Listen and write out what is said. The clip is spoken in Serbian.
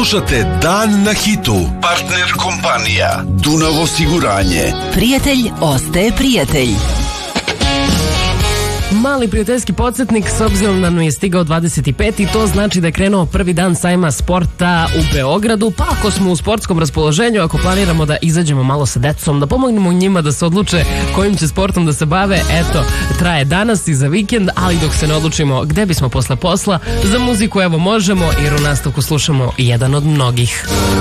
Slušate Dan na hitu. Partner kompanija Dunav osiguranje. Prijatelj ostaje prijatelj. Mali prijateljski podsjetnik, s obzirom da nam je stigao 25. i to znači da je krenuo prvi dan sajma sporta u Beogradu, pa ako smo u sportskom raspoloženju, ako planiramo da izađemo malo sa decom, da pomognemo njima da se odluče kojim će sportom da se bave, eto, traje danas i za vikend, ali dok se ne odlučimo gde bismo posle posla, za muziku evo možemo, jer u nastavku slušamo jedan od mnogih.